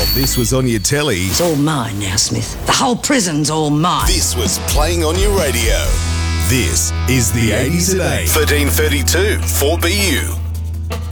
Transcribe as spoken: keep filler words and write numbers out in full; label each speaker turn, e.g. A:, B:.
A: this was on your telly,
B: It's all mine now, Smith. The whole prison's all mine.
A: this was playing on your radio. This is the eighties at eight. thirteen thirty-two four B U.